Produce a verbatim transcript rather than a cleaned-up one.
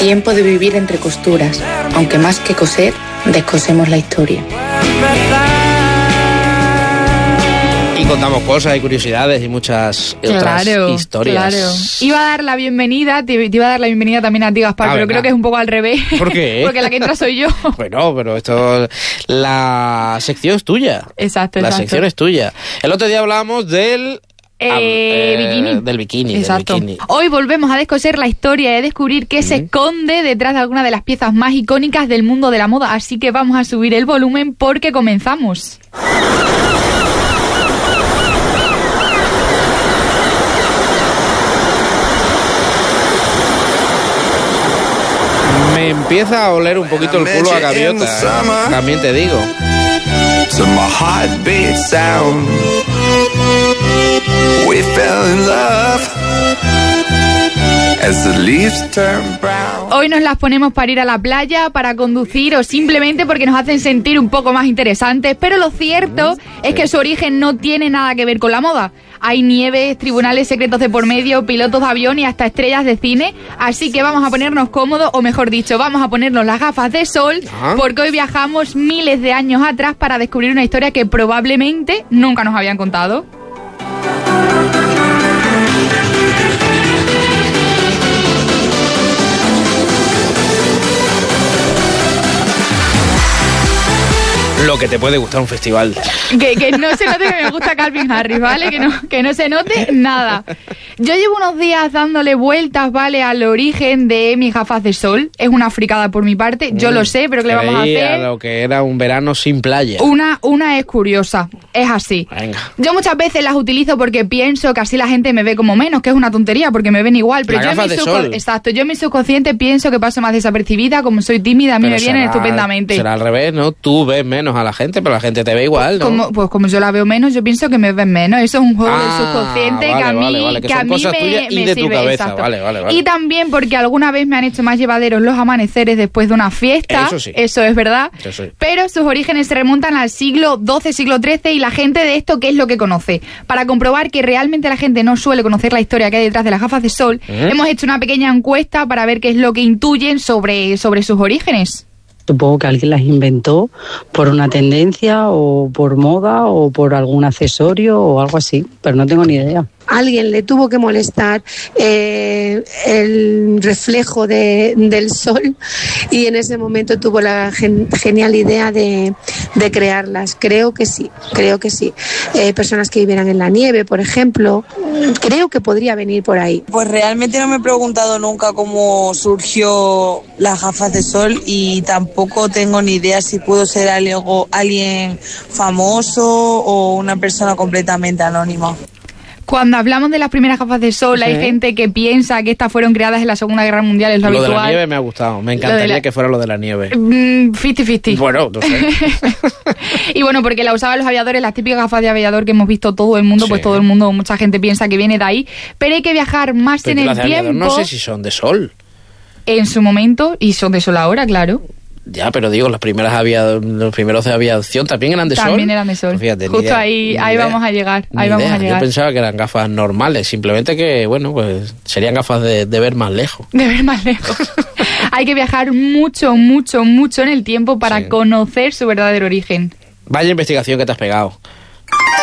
Tiempo de vivir entre costuras, aunque más que coser, descosemos la historia. Y contamos cosas y curiosidades y muchas otras claro, historias. Claro. Iba a dar la bienvenida, te, te iba a dar la bienvenida también a ti, Gaspar, ah, pero venga. creo que es un poco al revés. ¿Por qué? Porque la que entra soy yo. Bueno, pero esto, la sección es tuya. Exacto, La exacto. sección es tuya. El otro día hablábamos del... Eh, eh, bikini. Del bikini. Exacto. Del bikini. Hoy volvemos a descoser la historia y a descubrir qué mm. se esconde detrás de alguna de las piezas más icónicas del mundo de la moda. Así que vamos a subir el volumen porque comenzamos. Me empieza a oler un poquito el culo a gaviota, ¿eh? También te digo. To my heartbeat sound, we fell in love as the leaves turn brown. Hoy nos las ponemos para ir a la playa, para conducir o simplemente porque nos hacen sentir un poco más interesantes, pero lo cierto mm, es sí. que su origen no tiene nada que ver con la moda. Hay nieves, tribunales secretos de por medio, pilotos de avión y hasta estrellas de cine. Así que vamos a ponernos cómodos, o mejor dicho, vamos a ponernos las gafas de sol, ¿ah? Porque hoy viajamos miles de años atrás para descubrir una historia que probablemente nunca nos habían contado. Lo que te puede gustar un festival. Que, que no se note que me gusta Calvin Harris, ¿vale? Que no, que no se note nada. Yo llevo unos días dándole vueltas, ¿vale? Al origen de mis gafas de sol. Es una fricada por mi parte, yo mm, lo sé, pero ¿qué le vamos a hacer? A lo que era un verano sin playa. Una, una es curiosa, es así. Venga. Yo muchas veces las utilizo porque pienso que así la gente me ve como menos, que es una tontería, porque me ven igual. Pero la yo en mi de subcon... sol. Exacto, yo en mi subconsciente pienso que paso más desapercibida, como soy tímida, a mí pero me vienen será, estupendamente. Será al revés, ¿no? Tú ves menos a la gente, pero la gente te ve igual, ¿no? Como, pues como yo la veo menos, yo pienso que me ven menos. Eso es un juego ah, del subconsciente vale, que a mí, vale, vale. que, que son a mí cosas me, tuyas y me de sirve. tu cabeza. Vale, vale, vale. Y también porque alguna vez me han hecho más llevaderos los amaneceres después de una fiesta. Eso sí. Eso es verdad. Eso sí. Pero sus orígenes se remontan al siglo doce, siglo trece, y la gente de esto, ¿qué es lo que conoce? Para comprobar que realmente la gente no suele conocer la historia que hay detrás de las gafas de sol, ¿eh? Hemos hecho una pequeña encuesta para ver qué es lo que intuyen sobre, sobre sus orígenes. Supongo que alguien las inventó por una tendencia o por moda o por algún accesorio o algo así, pero no tengo ni idea. Alguien le tuvo que molestar eh, el reflejo de, del sol y en ese momento tuvo la gen, genial idea de, de crearlas. Creo que sí, creo que sí. Eh, personas que vivieran en la nieve, por ejemplo, creo que podría venir por ahí. Pues realmente no me he preguntado nunca cómo surgió las gafas de sol y tampoco tengo ni idea si pudo ser algo, alguien famoso o una persona completamente anónima. Cuando hablamos de las primeras gafas de sol, sí. Hay gente que piensa que estas fueron creadas en la Segunda Guerra Mundial, es lo, lo habitual. Lo de la nieve me ha gustado, me encantaría la... que fuera lo de la nieve. cincuenta cincuenta. Bueno, no sé. Y bueno, porque la usaban los aviadores, las típicas gafas de aviador que hemos visto todo el mundo, sí. Pues todo el mundo, mucha gente piensa que viene de ahí, pero hay que viajar más pero en el tiempo. No sé si son de sol. En su momento, y son de sol ahora, claro. Ya, pero digo, las primeras avia... los primeros de aviación también eran de también sol. También eran de sol. Pues fíjate, justo idea, ahí, ahí idea, vamos a llegar. Ahí vamos idea. a llegar. Yo pensaba que eran gafas normales, simplemente que, bueno, pues serían gafas de, de ver más lejos. De ver más lejos. Hay que viajar mucho, mucho, mucho en el tiempo para sí. conocer su verdadero origen. Vaya investigación que te has pegado.